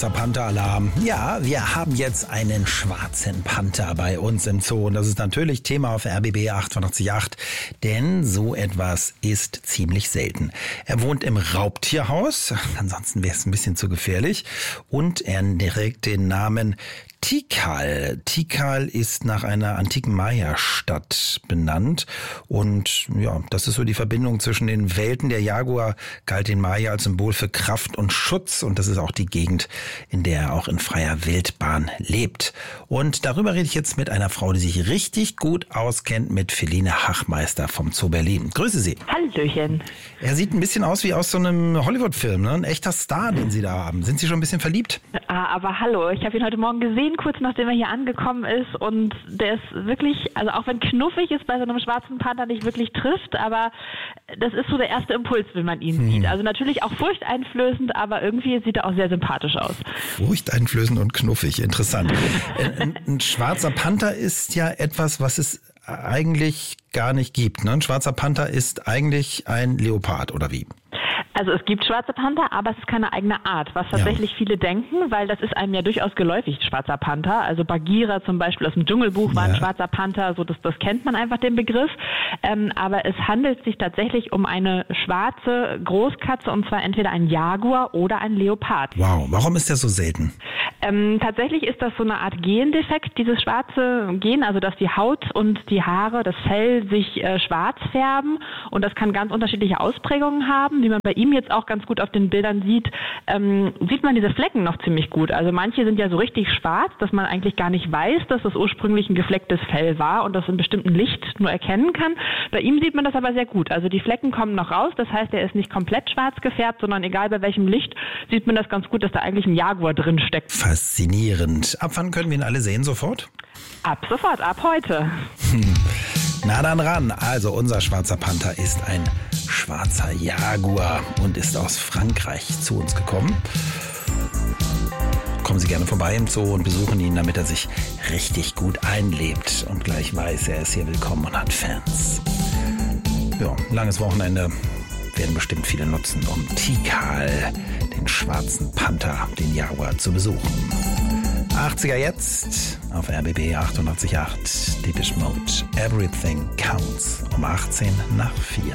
Panther-Alarm. Ja, wir haben jetzt einen schwarzen Panther bei uns im Zoo und das ist natürlich Thema auf RBB 888, denn so etwas ist ziemlich selten. Er wohnt im Raubtierhaus, ansonsten wäre es ein bisschen zu gefährlich, und er trägt den Namen Tikal. Tikal ist nach einer antiken Maya-Stadt benannt und ja, das ist so die Verbindung zwischen den Welten. Der Jaguar galt den Maya als Symbol für Kraft und Schutz und das ist auch die Gegend, in der er auch in freier Wildbahn lebt. Und darüber rede ich jetzt mit einer Frau, die sich richtig gut auskennt, mit Feline Hachmeister vom Zoo Berlin. Grüße Sie. Hallöchen. Er sieht ein bisschen aus wie aus so einem Hollywood-Film, ne? Ein echter Star, den Sie da haben. Sind Sie schon ein bisschen verliebt? Aber hallo, ich habe ihn heute Morgen gesehen, kurz nachdem er hier angekommen ist, und der ist wirklich, also auch wenn knuffig ist, bei so einem schwarzen Panther nicht wirklich trifft, aber das ist so der erste Impuls, wenn man ihn sieht. Also natürlich auch furchteinflößend, aber irgendwie sieht er auch sehr sympathisch aus. Furchteinflößend und knuffig, interessant. Ein schwarzer Panther ist ja etwas, was es eigentlich gar nicht gibt, ne? Ein schwarzer Panther ist eigentlich ein Leopard, oder wie? Also es gibt schwarze Panther, aber es ist keine eigene Art, was tatsächlich viele denken, weil das ist einem ja durchaus geläufig, schwarzer Panther. Also Bagheera zum Beispiel aus dem Dschungelbuch war ein schwarzer Panther, so das kennt man einfach, den Begriff. Aber es handelt sich tatsächlich um eine schwarze Großkatze, und zwar entweder ein Jaguar oder ein Leopard. Wow, warum ist der so selten? Tatsächlich ist das so eine Art Gendefekt, dieses schwarze Gen, also dass die Haut und die Haare, das Fell sich schwarz färben, und das kann ganz unterschiedliche Ausprägungen haben. Wie man bei ihm jetzt auch ganz gut auf den Bildern sieht, sieht man diese Flecken noch ziemlich gut. Also manche sind ja so richtig schwarz, dass man eigentlich gar nicht weiß, dass das ursprünglich ein geflecktes Fell war und das in bestimmtem Licht nur erkennen kann. Bei ihm sieht man das aber sehr gut. Also die Flecken kommen noch raus, das heißt, er ist nicht komplett schwarz gefärbt, sondern egal bei welchem Licht sieht man das ganz gut, dass da eigentlich ein Jaguar drin steckt. Faszinierend. Ab wann können wir ihn alle sehen? Sofort? Ab sofort, ab heute. Na dann ran. Also unser schwarzer Panther ist ein schwarzer Jaguar und ist aus Frankreich zu uns gekommen. Kommen Sie gerne vorbei im Zoo und besuchen ihn, damit er sich richtig gut einlebt und gleich weiß, er ist hier willkommen und hat Fans. Ja, langes Wochenende werden bestimmt viele nutzen, um Tikal, den schwarzen Panther, den Jaguar, zu besuchen. 80er jetzt auf RBB 888, Depeche Mode, Everything Counts, um 18 nach 4.